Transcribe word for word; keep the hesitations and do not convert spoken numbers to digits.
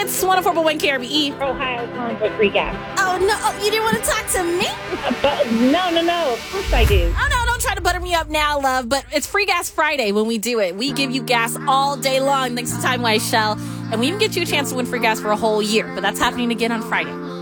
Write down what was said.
It's one oh four point one K R B E. Oh, hi, I was calling for free gas. Oh, no. Oh, you didn't want to talk to me? Uh, but, no, no, no. Of course I do. Oh, no, don't try to butter me up now, love. But it's Free Gas Friday when we do it. We give you gas all day long thanks to Time Wise Shell. And we even get you a chance to win free gas for a whole year. But that's happening again on Friday.